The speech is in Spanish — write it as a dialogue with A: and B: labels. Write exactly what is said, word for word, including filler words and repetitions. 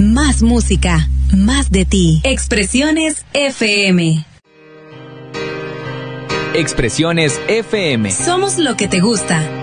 A: Más música, más de ti. Expresiones F M.
B: Expresiones F M.
A: Somos lo que te gusta.